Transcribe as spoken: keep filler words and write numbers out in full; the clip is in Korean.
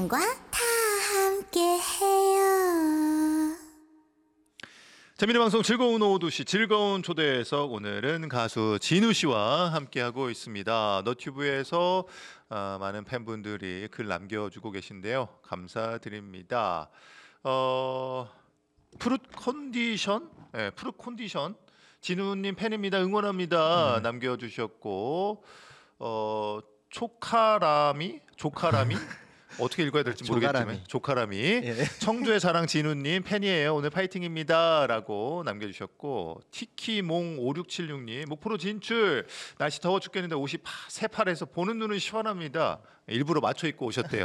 김혜영과 다 함께해요. 재미있는 방송 즐거운 오후 두 시 즐거운 초대석, 오늘은 가수 진우 씨와 함께하고 있습니다. 너튜브에서 어, 많은 팬분들이 글 남겨주고 계신데요. 감사드립니다. 어, 푸릇 컨디션? 네, 푸릇 컨디션. 진우님 팬입니다. 응원합니다. 네. 남겨주셨고, 어, 초카라미? 조카라미? 어떻게 읽어야 될지 모르겠지만 조카라미. 예. 청주의 사랑 진우님 팬이에요. 오늘 파이팅입니다 라고 남겨주셨고, 티키몽 오육칠육님 목포로 진출, 날씨 더워 죽겠는데 옷이 파, 새파래서 보는 눈은 시원합니다. 일부러 맞춰 입고 오셨대요.